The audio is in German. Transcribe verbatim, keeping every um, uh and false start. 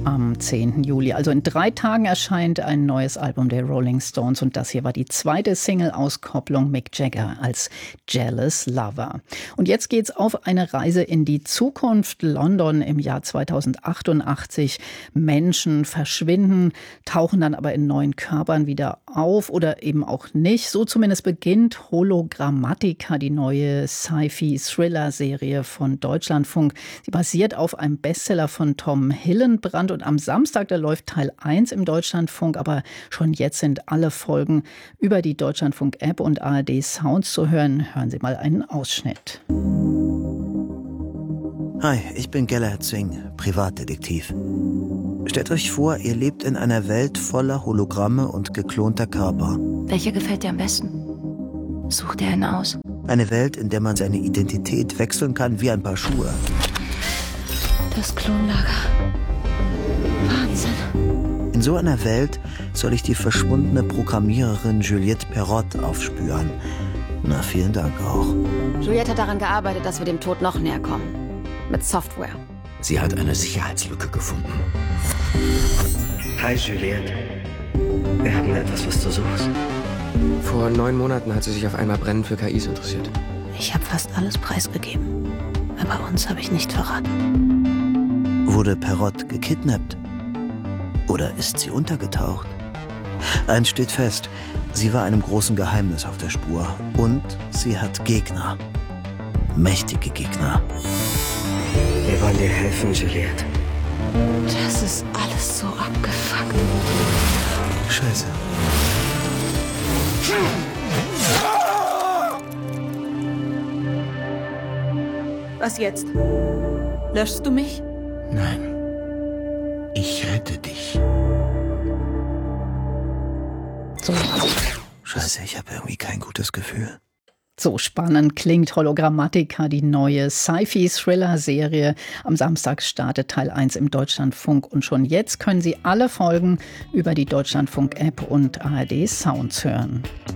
am zehnten Juli. Also in drei Tagen erscheint ein neues Album der Rolling Stones und das hier war die zweite Single-Auskopplung Mick Jagger als Jealous Lover. Und jetzt geht's auf eine Reise in die Zukunft. London im Jahr zweitausendachtundachtzig. Menschen verschwinden, tauchen dann aber in neuen Körpern wieder auf oder eben auch nicht. So zumindest beginnt Hologrammatica, die neue Sci-Fi-Thriller-Serie von Deutschlandfunk. Sie basiert auf einem Bestseller von Tom Hillenbrand und am Samstag, da läuft Teil eins im Deutschlandfunk, aber schon jetzt sind alle Folgen über die Deutschlandfunk-App und A R D Sounds zu hören. Hören Sie mal einen Ausschnitt. Hi, ich bin Gellert Singh, Privatdetektiv. Stellt euch vor, ihr lebt in einer Welt voller Hologramme und geklonter Körper. Welcher gefällt dir am besten? Such dir einen aus. Eine Welt, in der man seine Identität wechseln kann wie ein Paar Schuhe. Das Klonlager. Wahnsinn. In so einer Welt soll ich die verschwundene Programmiererin Juliette Perrott aufspüren. Na, vielen Dank auch. Juliette hat daran gearbeitet, dass wir dem Tod noch näher kommen. Mit Software. Sie hat eine Sicherheitslücke gefunden. Hi Juliette. Wir haben etwas, was du suchst. Vor neun Monaten hat sie sich auf einmal brennend für K Is interessiert. Ich habe fast alles preisgegeben. Aber uns habe ich nicht verraten. Wurde Perrott gekidnappt? Oder ist sie untergetaucht? Eins steht fest, sie war einem großen Geheimnis auf der Spur. Und sie hat Gegner. Mächtige Gegner. Wir wollen dir helfen, Juliette. Das ist alles so abgefuckt. Scheiße. Was jetzt? Löschst du mich? Nein. Ich rette dich. So. Scheiße, ich habe irgendwie kein gutes Gefühl. So spannend klingt Hologrammatica, die neue Sci-Fi-Thriller-Serie. Am Samstag startet Teil eins im Deutschlandfunk und schon jetzt können Sie alle Folgen über die Deutschlandfunk-App und A R D Sounds hören.